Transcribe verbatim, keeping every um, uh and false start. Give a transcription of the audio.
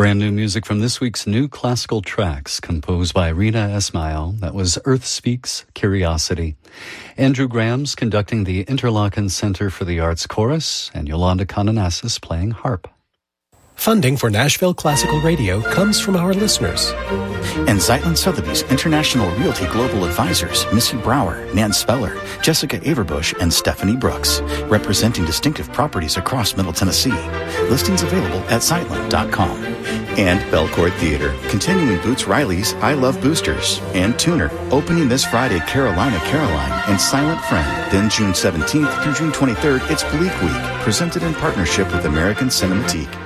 Brand new music from this week's New Classical Tracks, composed by Rina Esmail. That was Earth Speaks Curiosity. Andrew Graham's conducting the Interlaken Center for the Arts Chorus, and Yolanda Kanonassis playing harp. Funding for Nashville Classical Radio comes from our listeners. And Zeitlin Sotheby's International Realty Global Advisors, Missy Brower, Nan Speller, Jessica Averbush, and Stephanie Brooks, representing distinctive properties across Middle Tennessee. Listings available at zeitlin dot com. And Belcourt Theater, continuing Boots Riley's I Love Boosters, and Tuner, opening this Friday Carolina Caroline and Silent Friend. Then June seventeenth through June twenty-third, it's Bleak Week, presented in partnership with American Cinematique.